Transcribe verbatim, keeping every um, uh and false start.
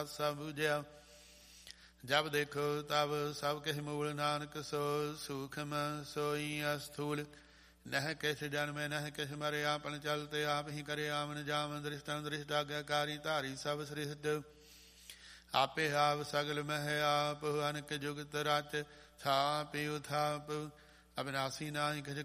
ਸਭ ਬੁਝਿਆ। ਜਬ ਦੇਖੋ ਤਬ ਸਭ ਕਹਿ ਮੂਲ ਨਾਨਕ ਸੋ ਸੂਖਮ ਸੋਈ ਅਸਥੂਲ। ਨਹਿ ਕਿਛ ਜਨਮੇ ਨਹਿ ਕਿਛ ਮਰੇ ਆਪਨ ਚਲਤੇ ਆਪ ਹੀ ਕਰੇ ਆਮਨ ਜਾਮਨ ਦ੍ਰਿਸ਼ਟੰ ਦ੍ਰਿਸ਼ਟ ਆਗਿਆਕਾਰੀ ਧਾਰੀ ਸਭ ਸ੍ਰਿਸ਼ਟ। ਆਪੇ ਆਪ ਸਗਲ ਮਹਿ ਆਪ ਅਨਕ ਜੁਗਤ ਰਚ ਥਾਪਿ ਉਥਾਪ। ਅਬਿਨਾਸੀ ਨਾਹੀ ਕਿਛ